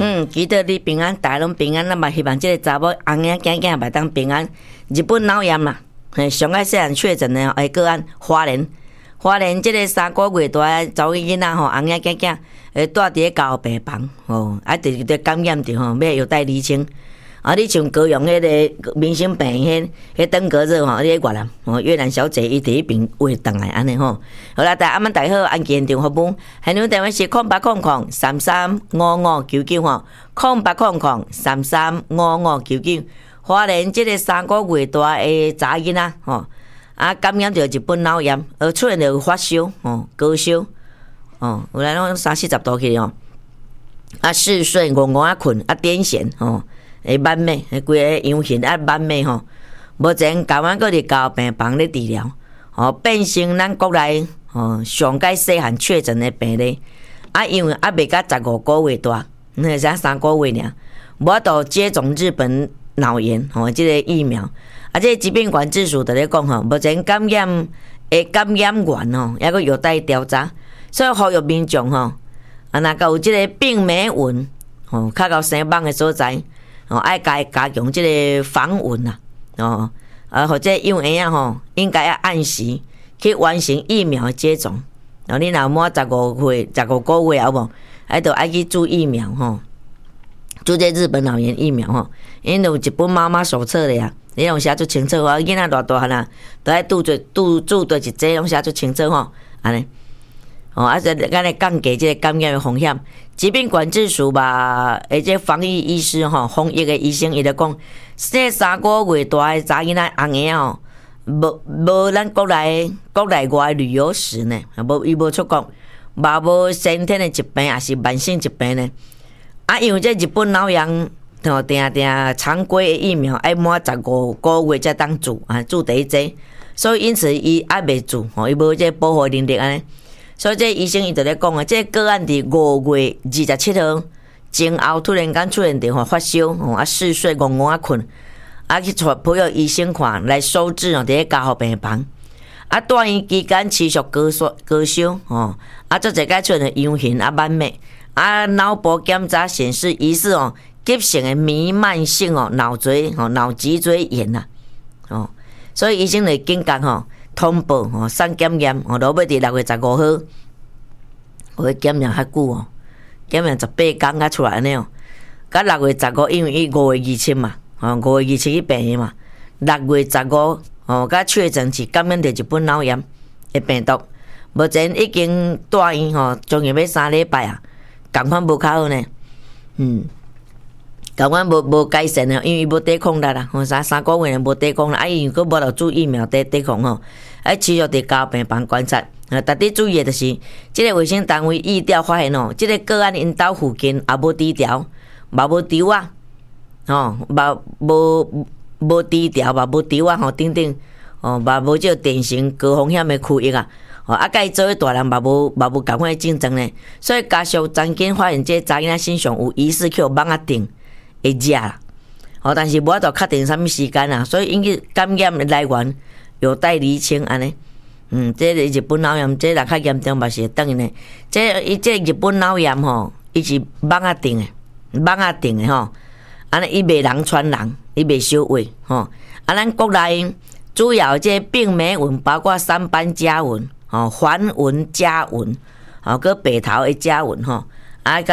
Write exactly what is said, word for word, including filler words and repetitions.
嗯，祈祷你平安，大家拢平安，咱嘛希望这个查某翁仔囝囝嘛当平安。日本脑炎嘛，嘿，上海细汉确诊的诶个案，花莲，花莲这个三个月大查某囡仔吼，翁仔囝囝诶住伫咧家病房吼，啊，直直感染着吼，要有待厘清。啊，你像高雄迄个明星病迄迄登革热吼，迄个越南吼越南小姐伊第一病回转来安尼吼。好啦，大家晚大家好，安健电服务，现场电话是空八空空三三五五九九吼，空八空空三三五五九九。花莲即个三个月大诶查囡仔吼，啊感染着日本脑炎，而出现着发烧吼、高烧哦，有来拢三四十度去哦，啊嗜睡、戆戆啊困、啊癫痫吼。诶，慢寐，诶，规个样型啊，慢寐吼。目前台湾搁伫交病房咧治疗，吼，变成咱国内吼上届细汉确诊诶病例。啊，因为还未到十五个月大，那才三个月尔，无法度接种日本脑炎吼，即个疫苗。啊，即个疾病管制署伫咧讲吼，目前感染诶感染源吼，抑阁有待调查，所以呼吁民众吼，啊，若有即个病媒蚊吼，较到生蚊诶所在。哦，爱加加强即个防蚊啦，哦，啊或者幼儿啊吼，应该要按时去完成疫苗接种。然后你若满十五岁、十五个月有无？还着爱去注疫苗吼，注这日本脑炎疫苗吼，因有一本妈妈手册的呀，你拢写出清楚啊，囡仔偌大汉啊，都爱拄做拄注对一剂，拢写出清楚吼，安尼。哦，啊，咱来降低这个感染的风险。疾病管制署吧，而且防疫医师吼，防疫的医生伊咧讲，这三个月大的查囡仔翁仔吼，无无咱国内国内外旅游史呢，无伊无出国，嘛无先天的疾病，也是慢性疾病呢。啊，因为这日本脑炎吼，定定常规的疫苗爱满十五个月才当注啊，注第一剂，所以因此伊还未注吼，伊无这保护能力安尼。所以，这医生伊就咧讲啊，这个案伫五月二十七号前后突然间出现着吼发烧，吼啊嗜睡、戆戆啊困，啊去找配药医生看来收治哦，伫咧加护病房，啊住院期间持续高烧、高烧，吼啊做一个出现样型啊慢寐，啊脑部检查显示疑似哦急性的弥漫性哦脑髓吼脑脊椎炎呐，哦，所以医生就警觉吼。通报吼，送检验，吼，落尾伫六月十五号，我检验较久哦，检验十八天才出来安尼哦。甲六月十五，因为伊五月二七嘛，吼，五月二七去病的嘛，六月十五，吼，甲确诊是感染着日本脑炎的病毒，目前已经住院吼，将近要三礼拜啊，共款无较好呢，嗯。共款无无改善啊，因为伊无抵抗力啦，吼三三个月无抵抗力，啊伊佫无落注疫苗抵抵抗吼，啊持续伫家病房观察，啊特别注意的就是，即个卫生单位疫调发现哦，即个个案因兜附近也无低调，嘛无丢啊，吼嘛无无低调，嘛无丢啊，吼等等，哦嘛无即个典型高风险的区域啊，哦啊甲伊做伙大人嘛无嘛无共款的竞争呢，所以家属曾经发现即查囡仔身上有疑似去网啊顶。会食啦，哦，但是无法度确定什么时间啊，所以引起感染的来源有待厘清安尼。嗯，这个日本脑炎，这若较严重嘛是会等呢。这伊这日本脑炎吼，伊是网啊定的，网啊定的吼，安尼伊袂人传人，伊袂小话吼。啊，咱国内主要这病媒蚊包括三斑家蚊、吼环蚊、家蚊、吼个白头的家蚊吼，啊。